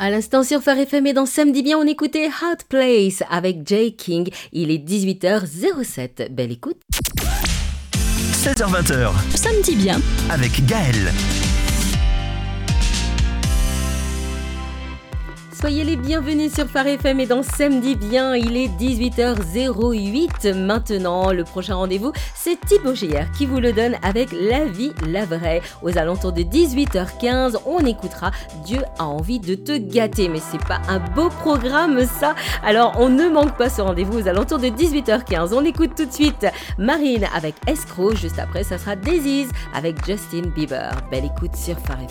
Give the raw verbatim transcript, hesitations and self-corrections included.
À l'instant sur Phare F M et dans Samedi Bien, on écoutait Hot Place avec Jay King. Il est dix-huit heures zéro sept. Belle écoute. seize heures vingt. Samedi Bien avec Gaël. Soyez les bienvenus sur Phare F M et dans Samedi Bien, il est dix-huit heures zéro huit maintenant. Le prochain rendez-vous, c'est Thibaut Géher qui vous le donne avec La Vie, la Vraie. Aux alentours de dix-huit heures quinze, on écoutera Dieu a envie de te gâter. Mais c'est pas un beau programme ça? Alors on ne manque pas ce rendez-vous aux alentours de dix-huit heures quinze. On écoute tout de suite Marine avec Escroc. Juste après, ça sera Daisies avec Justin Bieber. Belle écoute sur Phare F M.